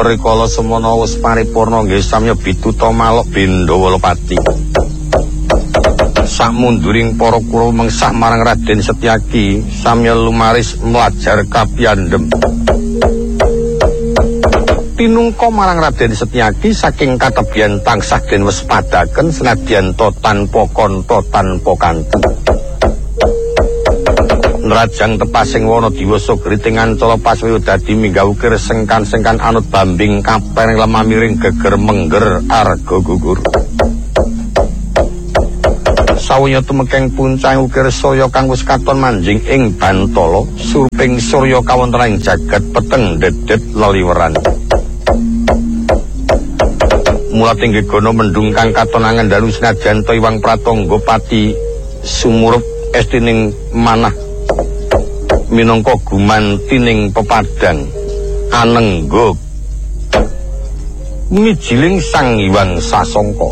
rikala semana wis paripurna nggih samya bituta malok Bendawalapati. Samunduring para kurawa mengsah marang Raden Setyaki samya lumaris mlajar kapiyandhem. Pinungka marang Raden Setyaki saking katebian tansah den wespadaken senadyan to tanpa kanta tanpa kanthi. Nrajang tepasing wana diwasa griting ancala paswaya dadi minggah-ukir sengkan-sengkan anut bambing kapereng lemah miring geger mengger arga gugur. Sawenya tumekeng puncang ukir saya kang wis katon manjing ing Bantala surping surya kawontening jagat peteng dedet leliweran. Mulat ing gegana mendung kang katon angen dalu senajan to Iwang Pratangga Pati sumurup estining manah minangka gumantining pepadang anengga mijiling Sang Hyang Sasongko.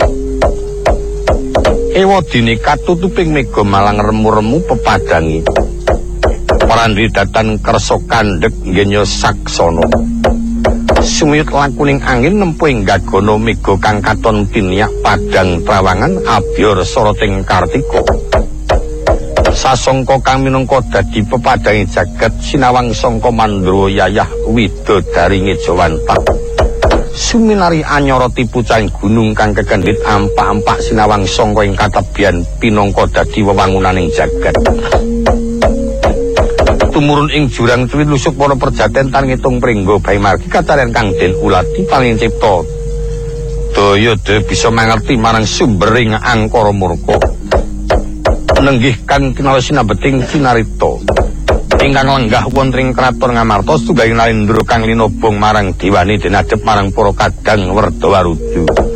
Ewadene katutuping mega malang remu-remu pepadangi. Parandri datan kersa kandhek ngenya saksana. Sumiyut lakuning angin nempuing gagana mega kang katon piniak padang trawangan abyor soroting Kartika. Sasongko kang minangka dadi pepadangi jagat sinawang sangka Mandrawa Yayah Widodari Ngejawanta. Suminari anyara tipucang gunung kang kekendhit ampak-ampak sinawang sangka ing katebian pinangka dadi wewangunaning jagat. Tumurun ing jurang tuwin lusuk para perjaten tan ngitung pringga bae margi kacarian kang den ulati paling cipta. Daya bisa mangerti marang sumbering angkara murka. Nenggih kan kinawi sinabeting cinarita. Ingkang lenggah wonten ing kraton Ngamarta setunggaling nalendra kang linobong marang diwani den adhep marang para kadang Werdawaruju.